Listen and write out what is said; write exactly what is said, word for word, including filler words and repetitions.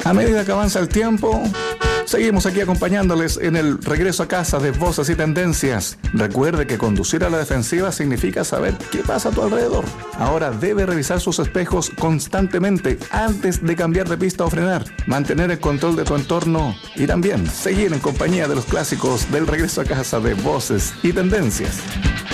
A medida que avanza el tiempo, seguimos aquí acompañándoles en el regreso a casa de Voces y Tendencias. Recuerde que conducir a la defensiva significa saber qué pasa a tu alrededor. Ahora debe revisar sus espejos constantemente antes de cambiar de pista o frenar. Mantener el control de tu entorno y también seguir en compañía de los clásicos del regreso a casa de Voces y Tendencias.